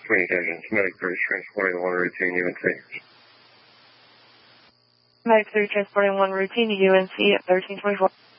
Communications, Medic 3 transporting 1 routine UNC. Medic 3 transporting 1 routine UNC at 1324.